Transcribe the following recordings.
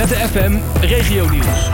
FM Regionieuws.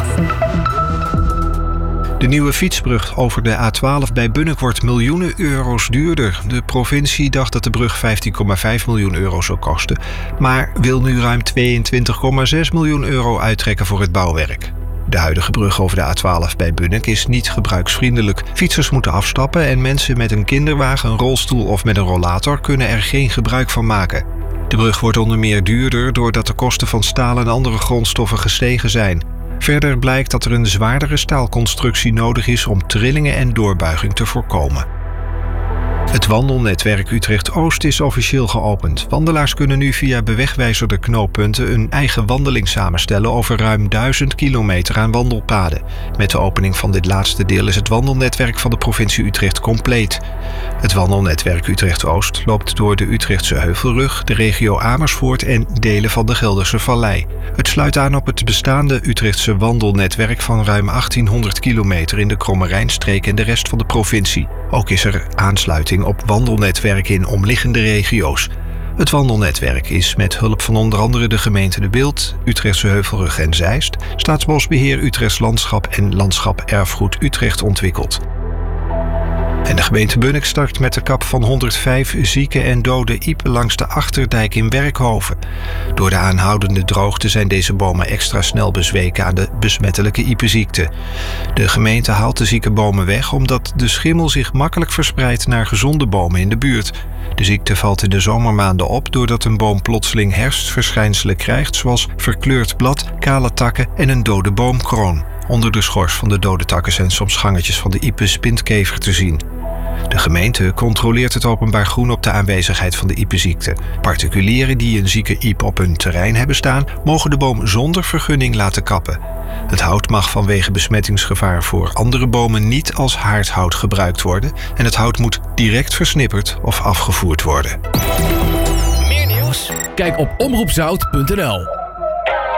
De nieuwe fietsbrug over de A12 bij Bunnik wordt miljoenen euro's duurder. De provincie dacht dat de brug 15,5 miljoen euro zou kosten, maar wil nu ruim 22,6 miljoen euro uittrekken voor het bouwwerk. De huidige brug over de A12 bij Bunnik is niet gebruiksvriendelijk. Fietsers moeten afstappen en mensen met een kinderwagen, een rolstoel of met een rollator kunnen er geen gebruik van maken. De brug wordt onder meer duurder doordat de kosten van staal en andere grondstoffen gestegen zijn. Verder blijkt dat er een zwaardere staalconstructie nodig is om trillingen en doorbuiging te voorkomen. Het wandelnetwerk Utrecht-Oost is officieel geopend. Wandelaars kunnen nu via bewegwijzerde knooppunten een eigen wandeling samenstellen over ruim 1000 kilometer aan wandelpaden. Met de opening van dit laatste deel is het wandelnetwerk van de provincie Utrecht compleet. Het wandelnetwerk Utrecht-Oost loopt door de Utrechtse Heuvelrug, de regio Amersfoort en delen van de Gelderse Vallei. Het sluit aan op het bestaande Utrechtse wandelnetwerk van ruim 1800 kilometer in de Kromme-Rijnstreek en de rest van de provincie. Ook is er aansluiting op wandelnetwerken in omliggende regio's. Het wandelnetwerk is met hulp van onder andere de gemeente De Bilt, Utrechtse Heuvelrug en Zeist, Staatsbosbeheer Utrechts Landschap en Landschap Erfgoed Utrecht ontwikkeld. En de gemeente Bunnik start met de kap van 105 zieke en dode iepen langs de Achterdijk in Werkhoven. Door de aanhoudende droogte zijn deze bomen extra snel bezweken aan de besmettelijke iepenziekte. De gemeente haalt de zieke bomen weg omdat de schimmel zich makkelijk verspreidt naar gezonde bomen in de buurt. De ziekte valt in de zomermaanden op doordat een boom plotseling herfstverschijnselen krijgt, zoals verkleurd blad, kale takken en een dode boomkroon. Onder de schors van de dode takken zijn soms gangetjes van de iepenspintkever te zien. De gemeente controleert het openbaar groen op de aanwezigheid van de iepenziekte. Particulieren die een zieke iep op hun terrein hebben staan, mogen de boom zonder vergunning laten kappen. Het hout mag vanwege besmettingsgevaar voor andere bomen niet als haardhout gebruikt worden en het hout moet direct versnipperd of afgevoerd worden. Meer nieuws? Kijk op omroepzout.nl.